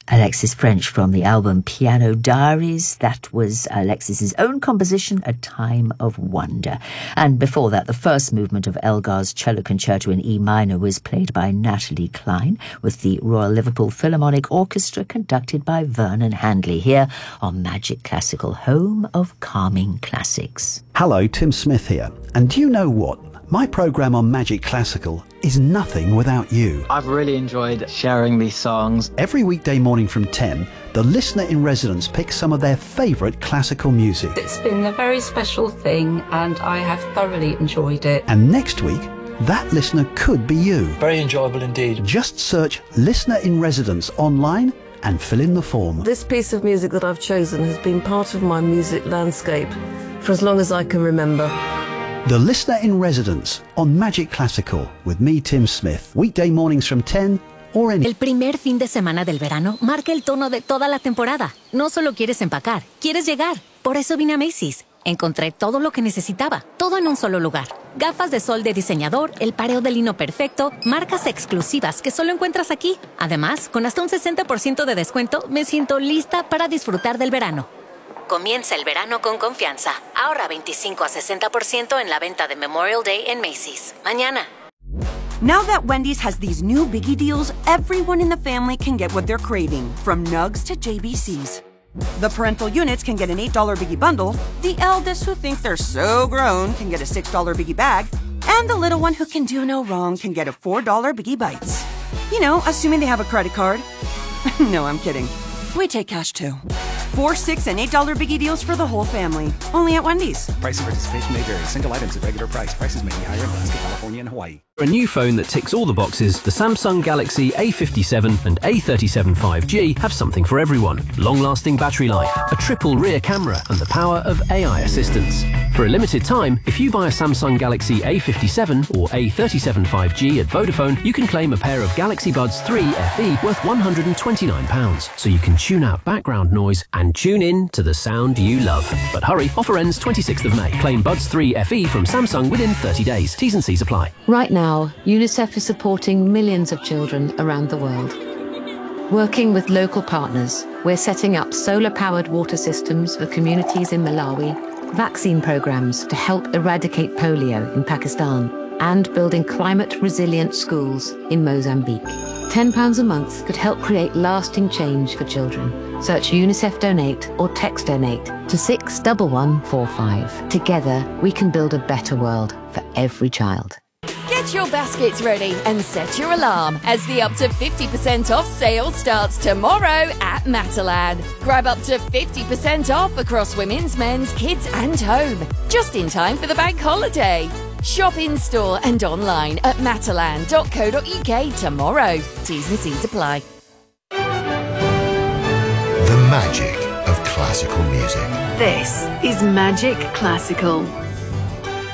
Alexis French from the album Piano Diaries. That was Alexis's own composition, A Time of Wonder. And before that, the first movement of Elgar's Cello Concerto in E minor was played by Natalie Klein with the Royal Liverpool Philharmonic Orchestra, conducted by Vernon Handley, here on Magic Classical, home of calming classics. Hello, Tim Smith here. And do you know what? My programme on Magic Classical is nothing without you. I've really enjoyed sharing these songs. Every weekday morning from 10, the listener in residence picks some of their favourite classical music. It's been a very special thing and I have thoroughly enjoyed it. And next week, that listener could be you. Very enjoyable indeed. Just search Listener in Residence online and fill in the form. This piece of music that I've chosen has been part of my music landscape for as long as I can remember. The Listener in Residence on Magic Classical with me, Tim Smith. Weekday mornings from 10 or any... El primer fin de semana del verano marca el tono de toda la temporada. No solo quieres empacar, quieres llegar. Por eso vine a Macy's. Encontré todo lo que necesitaba, todo en un solo lugar. Gafas de sol de diseñador, el pareo de lino perfecto, marcas exclusivas que solo encuentras aquí. Además, con hasta un 60% de descuento, me siento lista para disfrutar del verano. Comienza el verano con confianza. Ahorra 25 a 60% en la venta de Memorial Day en Macy's. Mañana. Now that Wendy's has these new biggie deals, everyone in the family can get what they're craving, from nugs to JBCs. The parental units can get an $8 biggie bundle, the eldest who think they're so grown can get a $6 biggie bag, and the little one who can do no wrong can get a $4 biggie bites. You know, assuming they have a credit card. No, I'm kidding. We take cash too. 4, 6, and $8 biggie deals for the whole family. Only at Wendy's. Price and participation may vary. Single items at regular price. Prices may be higher in Alaska, California, and Hawaii. For a new phone that ticks all the boxes, the Samsung Galaxy A57 and A37 5G have something for everyone. Long-lasting battery life, a triple rear camera, and the power of AI assistance. For a limited time, if you buy a Samsung Galaxy A57 or A37 5G at Vodafone, you can claim a pair of Galaxy Buds 3 FE worth £129, so you can tune out background noise and tune in to the sound you love. But hurry, offer ends 26th of May. Claim Buds 3 FE from Samsung within 30 days. T's and C's apply. Right now, UNICEF is supporting millions of children around the world. Working with local partners, we're setting up solar-powered water systems for communities in Malawi, vaccine programs to help eradicate polio in Pakistan, and building climate-resilient schools in Mozambique. £10 a month could help create lasting change for children. Search UNICEF Donate or text Donate to 61145. Together, we can build a better world for every child. Get your baskets ready and set your alarm as the up to 50% off sale starts tomorrow at Matalan. Grab up to 50% off across women's, men's, kids and home, just in time for the bank holiday. Shop in store and online at matalan.co.uk tomorrow. T's and C's apply. The magic of classical music. This is Magic Classical.